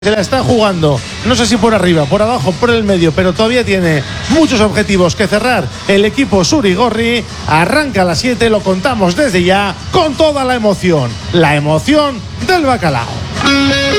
Se la está jugando, no sé si por arriba, por abajo, por el medio, pero todavía tiene muchos objetivos que cerrar el equipo Surigorri. Arranca a las 7, lo contamos desde ya con toda la emoción del bacalao.